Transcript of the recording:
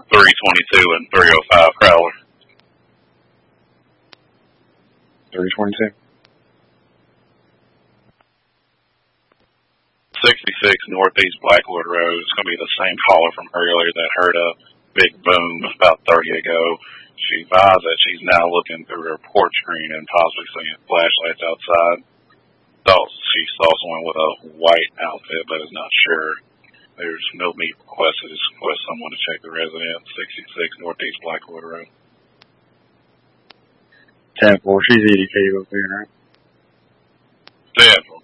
322 and 305 Crowler. 322. 66 Northeast Blackwood Road. It's going to be the same caller from earlier that heard a big boom about 30 ago. She advised that she's now looking through her porch screen and possibly seeing flashlights outside. Thought she saw someone with a white outfit, but is not sure. There's no meat requested. Just request someone to check the residence. 66 Northeast Blackwood Road. 10-4. She's EDK up there, right? 10-4.